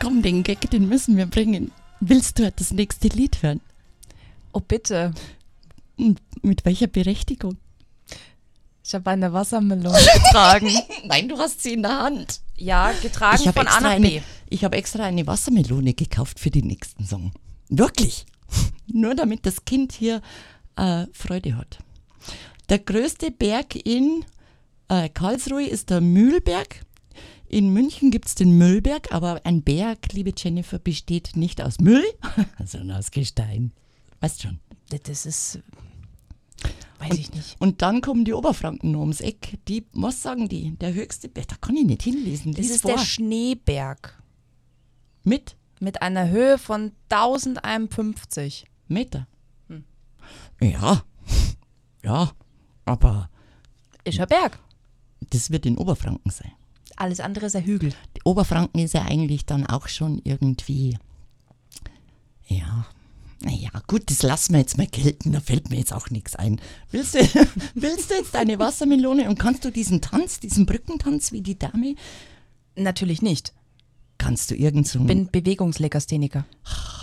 komm, den Gag, den müssen wir bringen. Willst du das nächste Lied hören? Oh, bitte. Und mit welcher Berechtigung? Ich habe eine Wassermelone getragen. Nein, du hast sie in der Hand. Ja, getragen von A nach B. Ich habe extra eine Wassermelone gekauft für den nächsten Song. Wirklich. Nur damit das Kind hier Freude hat. Der größte Berg in Karlsruhe ist der Mühlberg. In München gibt es den Müllberg, aber ein Berg, liebe Jennifer, besteht nicht aus Müll, sondern aus Gestein. Weißt schon. Das ist, weiß ich nicht. Und dann kommen die Oberfranken noch ums Eck. Was sagen die? Der höchste Berg, da kann ich nicht hinlesen. Das ist der Schneeberg. Mit einer Höhe von 1051 Meter. Ja, aber ist ein Berg. das wird in Oberfranken sein. Alles andere ist ein Hügel. Die Oberfranken ist ja eigentlich dann auch schon irgendwie, ja, naja, gut, das lassen wir jetzt mal gelten, da fällt mir jetzt auch nichts ein. Willst du jetzt eine Wassermelone und kannst du diesen Brückentanz wie die Dame? Natürlich nicht. Kannst du irgend so Bin Bewegungslegastheniker.